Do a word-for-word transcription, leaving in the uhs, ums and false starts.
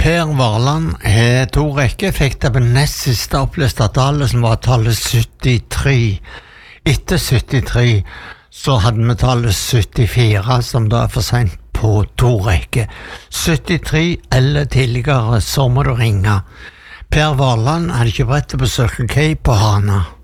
Per Varland har to rekker, fikk det på nest siste oppleste tallet, som var tallet syttitre. Etter syttitre så hadde vi tallet syttifire, som da er for sent på to rekker. syttitre eller tidligere, så må du ringe. Per Varland hadde ikke brettet på Circle K på Hana.